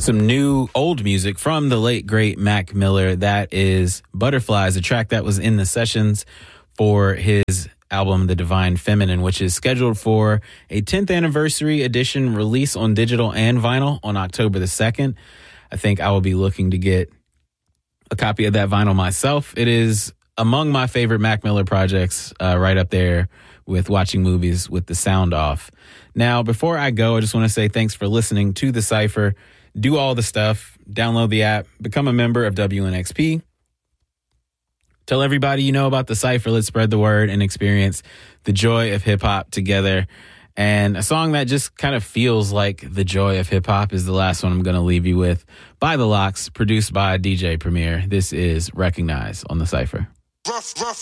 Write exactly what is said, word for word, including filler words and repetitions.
Some new old music from the late, great Mac Miller. That is Butterflies, a track that was in the sessions for his album, The Divine Feminine, which is scheduled for a tenth anniversary edition release on digital and vinyl on October the second. I think I will be looking to get a copy of that vinyl myself. It is among my favorite Mac Miller projects, uh, right up there with watching movies with the sound off. Now, before I go, I just want to say thanks for listening to The Cypher. Do all the stuff, download the app, become a member of W N X P. Tell everybody you know about The Cypher. Let's spread the word and experience the joy of hip-hop together. And a song that just kind of feels like the joy of hip-hop is the last one I'm going to leave you with, by The Lox, produced by D J Premier. This is Recognize on The Cypher. Rough, rough.